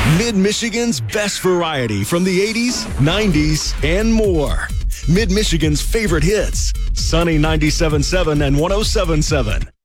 Mid-Michigan's best variety from the 80s, 90s, and more. Mid-Michigan's favorite hits. Sunny 97.7 and 107.7.